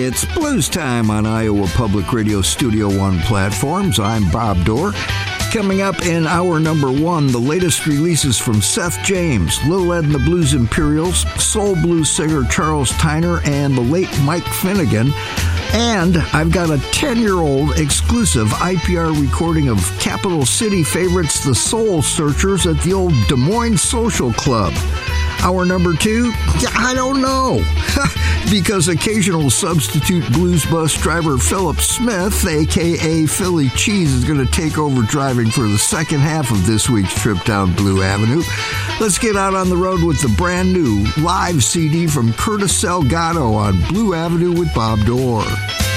It's Blues Time on Iowa Public Radio Studio One platforms. I'm Bob Dorr. Coming up in hour number one, the latest releases from Seth James, Little Ed and the Blues Imperials, soul blues singer Charles Tyner, and the late Mike Finnegan. And I've got a 10-year-old exclusive IPR recording of Capital City favorites, the Soul Searchers, at the old Des Moines Social Club. Hour number two, I don't know, because occasional substitute blues bus driver Philip Smith, a.k.a. Philly Cheese, is going to take over driving for the second half of this week's trip down Blue Avenue. Let's get out on the road with the brand new live CD from Curtis Salgado on Blue Avenue with Bob Dorr.